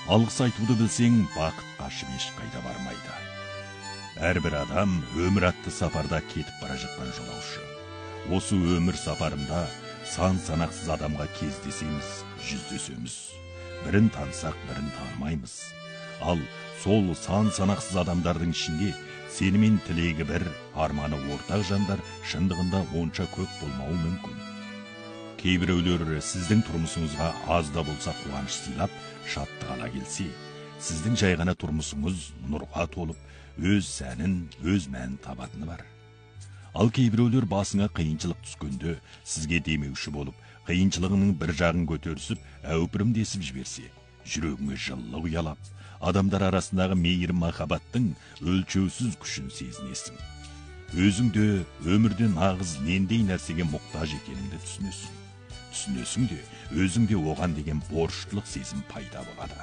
Алғыс айтуды білсең, бақыт қашып ешқайда бармайды. Әрбір адам өмір атты сапарда кетіп бара жатқан жолаушы. Осы өмір сапарында сан санақсыз адамға кездесеміз, жүздесеміз. Бірін тансақ, бірін танымаймыз. Ал сол сан санақсыз адамдардың ішінде сенімен тілегі бір, арманы ортақ жандар шындығында онша көп болмауы мүмкін. Кейбіреулер сіздің тұрмысыңызға аз да болса қуаныш сыйлап, шаттық ала келсе, сіздің жай ғана тұрмысыңыз нұрға толып, өз сәнін, өз мәнін табатыны бар. Ал кейбіреулер басыңа қиыншылық түскенде сізге демеуші болып, қиыншылығының бір жағын көтерісіп, әупірім десіп жіберсе, жүрегіңе жылылық ұялап, адамдар арасындағы мейірім махаббаттың өлшеусіз күшін сезінесің. Өзіңде өмірде нағыз нендей нәрсеге мұқтаж екеніңді түсінесің. Түсінесің де, өзіңде оған деген борыштылық сезім пайда болады.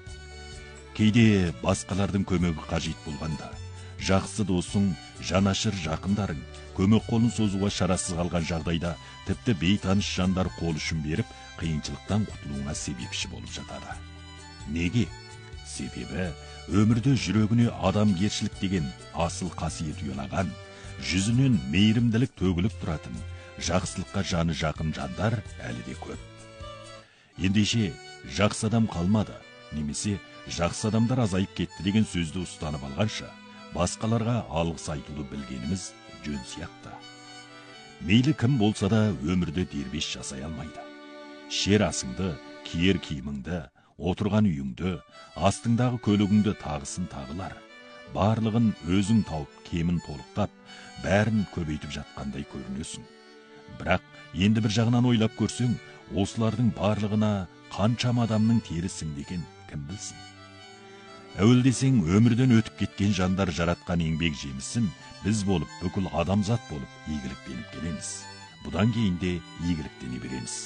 Кейде басқалардың көмегі қажет болғанда, жақсы досың, жанашыр жақындарың, көмек қолын созуға шарасыз қалған жағдайда, тіпті бейтаныс жандар қол ұшын беріп, қиыншылықтан құтылуыңа себепші болып жатады. Неге? Себебі, өмірде жүрегіне адамгершілік деген асыл қасиет ұялаған, жүзінен мейірімділік төгіліп тұратын, жақсылыққа жаны жақын жандар әлі де көп. Ендеше, жақсы адам қалмады, немесе жақсы адамдар азайып кетті деген сөзді ұстанып алғанша, басқаларға алғыс айтуды білгеніміз жөн сияқты. Мейлі кім болса да өмірді дербес жасай алмайды. Шер асыңды, киер киіміңді, отырған үйіңді, астыңдағы көлігіңді тағысын тағылар. Барлығын өзің тауып, кемін толықтап, бәрін көбейтіп жатқандай көрінесің. Бірақ енді бір жағынан ойлап көрсең, осылардың барлығына қаншама адамның терісің деген кім білсін. Әуелдесең, өмірден өтіп кеткен жандар жаратқан еңбек жемісін біз болып, бүкіл адамзат болып игіліктеніп келеміз. Бұдан кейін де игіліктене береміз.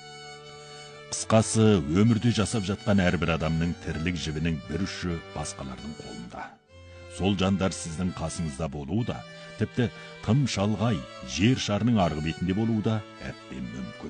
Қысқасы, өмірде жасап жатқан әрбір адамның тірлік жібінің бір ұшы басқалардың қолында. Сол жандар сіздің қасыңызда болуы да, тіпті тым шалғай жер шарының арғы бетінде болуы да әбден мүмкін.